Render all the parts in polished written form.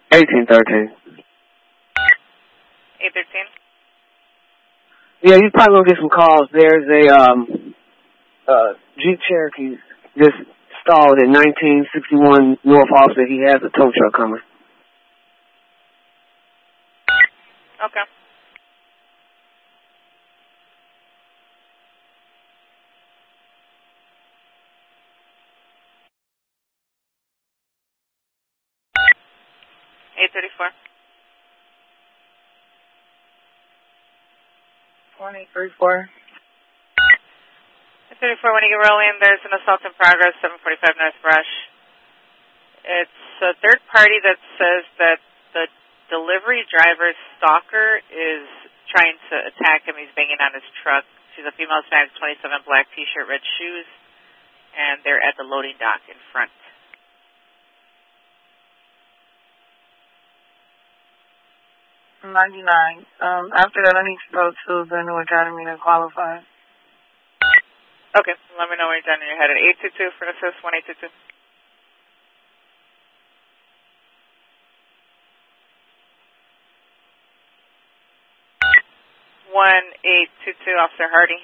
1813. 813. Yeah, you probably gonna get some calls. There's a Jeep Cherokee just stalled at 1961 North Austin. He has a tow truck coming. Okay. $834. 2034. 834, when you get rolling, there's an assault in progress, 745 North Rush. It's a third party that says that the delivery driver's stalker is trying to attack him. He's banging on his truck. She's a female, size 27, black t-shirt, red shoes, and they're at the loading dock in front. $99. After that, I need to go to the New Academy to qualify. Okay, let me know when you're done and you're headed. 822 for an assist, 1822. Officer Hardy,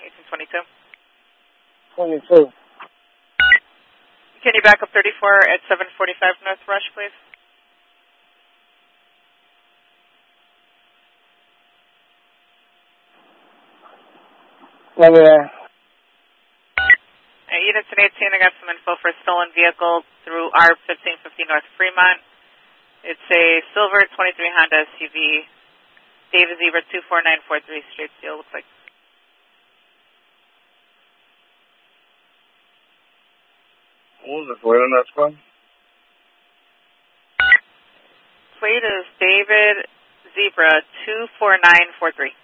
1822. 22. Can you back up 34 at 745 North Rush, please? Yeah. Units in 18, I got some info for a stolen vehicle through R1550 North Fremont. It's a silver 23 Honda SUV. David Zebra 24943 straight steel, looks like. What was the plate on that squad? Plate is David Zebra 24943.